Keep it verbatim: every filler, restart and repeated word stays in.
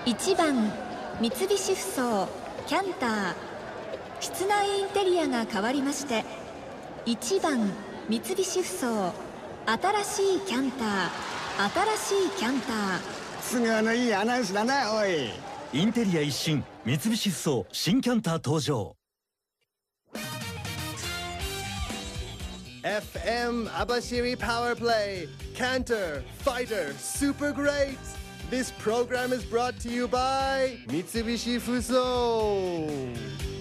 いちばん三菱ふそうキャンター、室内インテリアが変わりましていちばん三菱ふそう新しいキャンター、新しいキャンター。 都合のいいアナウンスだな。おい、 インテリア一新三菱ふそう新キャンター登場。 エフエム 網走 Power Play Canter Fighter Super Great. This program is brought to you by Mitsubishi Fuso.